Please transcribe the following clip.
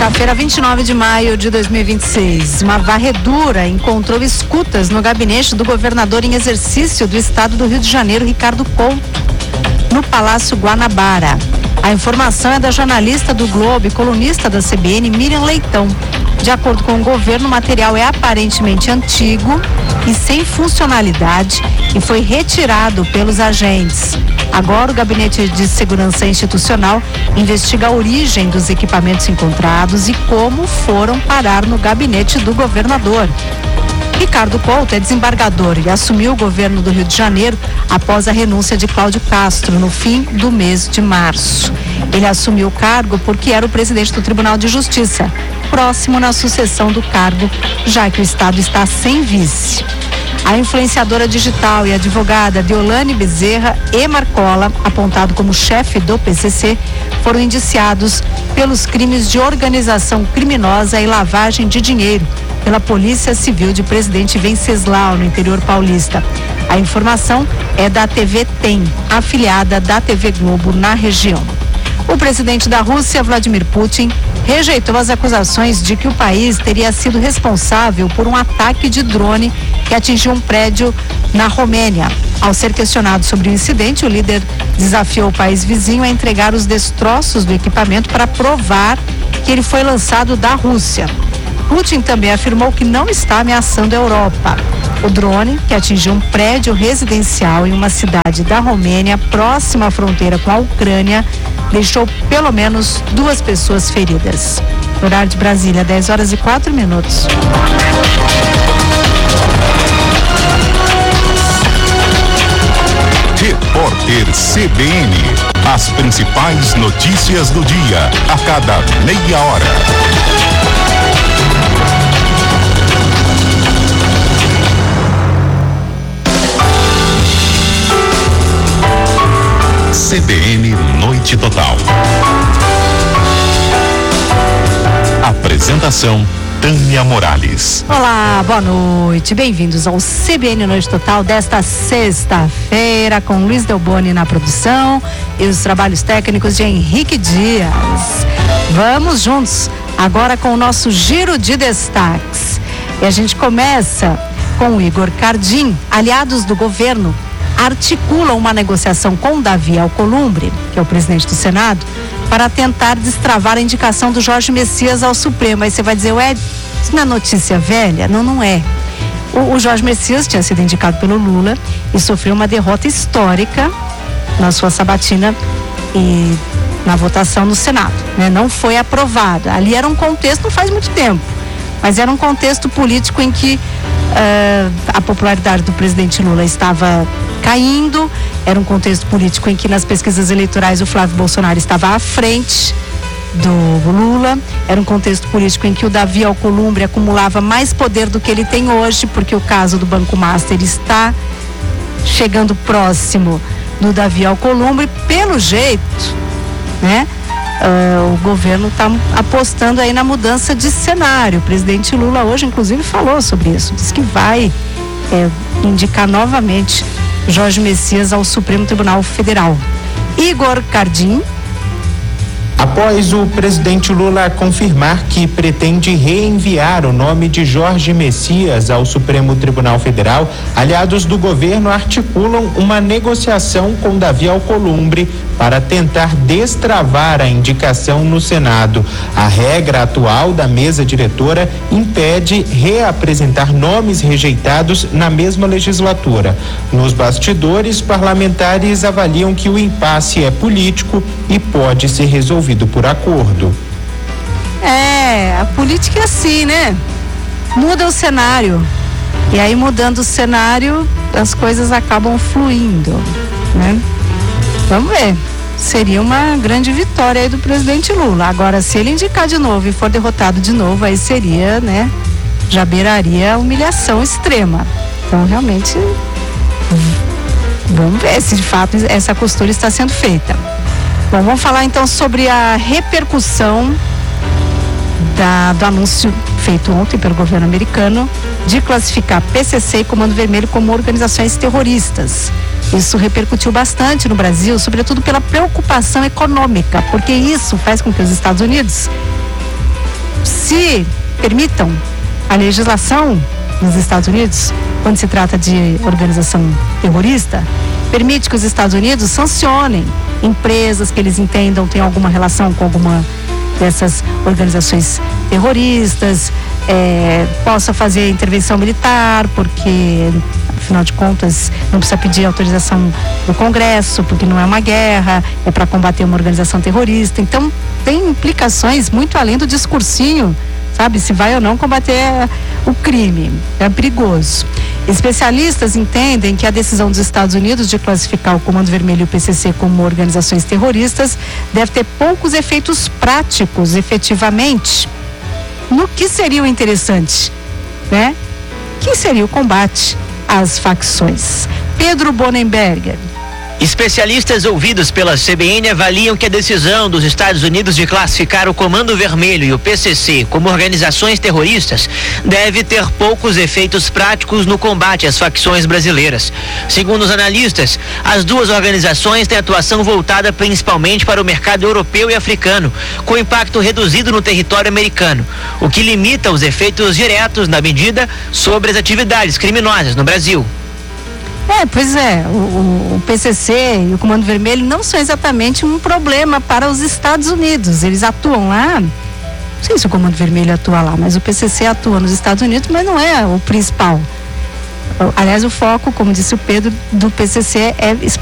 Sexta-feira, 29 de maio de 2026. Uma varredura encontrou escutas no gabinete do governador em exercício do estado do Rio de Janeiro, Ricardo Couto, no Palácio Guanabara. A informação é da jornalista do Globo e colunista da CBN, Miriam Leitão. De acordo com o governo, o material é aparentemente antigo e sem funcionalidade e foi retirado pelos agentes. Agora, o Gabinete de Segurança Institucional investiga a origem dos equipamentos encontrados e como foram parar no gabinete do governador. Ricardo Couto é desembargador e assumiu o governo do Rio de Janeiro após a renúncia de Cláudio Castro no fim do mês de março. Ele assumiu o cargo porque era o presidente do Tribunal de Justiça, próximo na sucessão do cargo, já que o estado está sem vice. A influenciadora digital e advogada Deolane Bezerra e Marcola, apontado como chefe do PCC, foram indiciados pelos crimes de organização criminosa e lavagem de dinheiro pela Polícia Civil de Presidente Venceslau, no interior paulista. A informação é da TV TEM, afiliada da TV Globo na região. O presidente da Rússia, Vladimir Putin, rejeitou as acusações de que o país teria sido responsável por um ataque de drone que atingiu um prédio na Romênia. Ao ser questionado sobre o incidente, o líder desafiou o país vizinho a entregar os destroços do equipamento para provar que ele foi lançado da Rússia. Putin também afirmou que não está ameaçando a Europa. O drone, que atingiu um prédio residencial em uma cidade da Romênia, próxima à fronteira com a Ucrânia, deixou pelo menos 2 pessoas feridas. Horário de Brasília, 10h04. Repórter CBN. As principais notícias do dia, a cada meia hora. CBN Noite Total. Apresentação Tânia Morales. Olá, boa noite. Bem-vindos ao CBN Noite Total desta sexta-feira, com Luiz Delboni na produção e os trabalhos técnicos de Henrique Dias. Vamos juntos agora com o nosso giro de destaques. E a gente começa com o Igor Cardim. Aliados do governo articulam uma negociação com Davi Alcolumbre, que é o presidente do Senado, para tentar destravar a indicação do Jorge Messias ao Supremo. Aí você vai dizer, ué, isso não é notícia velha? Não, não é. O Jorge Messias tinha sido indicado pelo Lula e sofreu uma derrota histórica na sua sabatina e na votação no Senado, né? Não foi aprovado. Ali era um contexto, não faz muito tempo, mas era um contexto político em que a popularidade do presidente Lula estava caindo, era um contexto político em que nas pesquisas eleitorais o Flávio Bolsonaro estava à frente do Lula, era um contexto político em que o Davi Alcolumbre acumulava mais poder do que ele tem hoje, porque o caso do Banco Master está chegando próximo do Davi Alcolumbre. Pelo jeito, né? O governo está apostando aí na mudança de cenário. O presidente Lula hoje, inclusive, falou sobre isso. Diz que vai indicar novamente Jorge Messias ao Supremo Tribunal Federal. Igor Cardim. Após o presidente Lula confirmar que pretende reenviar o nome de Jorge Messias ao Supremo Tribunal Federal, aliados do governo articulam uma negociação com Davi Alcolumbre para tentar destravar a indicação no Senado. A regra atual da mesa diretora impede reapresentar nomes rejeitados na mesma legislatura. Nos bastidores, parlamentares avaliam que o impasse é político e pode ser resolvido por acordo. A política é assim, né? Muda o cenário. E aí, mudando o cenário, as coisas acabam fluindo, né? Vamos ver. Seria uma grande vitória aí do presidente Lula. Agora, se ele indicar de novo e for derrotado de novo, aí seria, né? Já beiraria a humilhação extrema. Então, realmente, vamos ver se de fato essa costura está sendo feita. Bom, vamos falar então sobre a repercussão do anúncio feito ontem pelo governo americano de classificar PCC e Comando Vermelho como organizações terroristas. Isso repercutiu bastante no Brasil, sobretudo pela preocupação econômica, porque isso faz com que os Estados Unidos se permitam a legislação nos Estados Unidos, quando se trata de organização terrorista, permite que os Estados Unidos sancionem empresas que eles entendam têm alguma relação com alguma dessas organizações terroristas, possa fazer intervenção militar, porque afinal de contas não precisa pedir autorização do Congresso, porque não é uma guerra, é para combater uma organização terrorista. Então tem implicações muito além do discursinho, sabe, se vai ou não combater o crime. É perigoso. Especialistas entendem que a decisão dos Estados Unidos de classificar o Comando Vermelho e o PCC como organizações terroristas deve ter poucos efeitos práticos, efetivamente, no que seria o interessante, né? Que seria o combate às facções. Pedro Bonenberger. Especialistas ouvidos pela CBN avaliam que a decisão dos Estados Unidos de classificar o Comando Vermelho e o PCC como organizações terroristas deve ter poucos efeitos práticos no combate às facções brasileiras. Segundo os analistas, as duas organizações têm atuação voltada principalmente para o mercado europeu e africano, com impacto reduzido no território americano, o que limita os efeitos diretos da medida sobre as atividades criminosas no Brasil. Pois é, o PCC e o Comando Vermelho não são exatamente um problema para os Estados Unidos. Eles atuam lá, não sei se o Comando Vermelho atua lá, mas o PCC atua nos Estados Unidos, mas não é o principal. Aliás, o foco, como disse o Pedro, do PCC é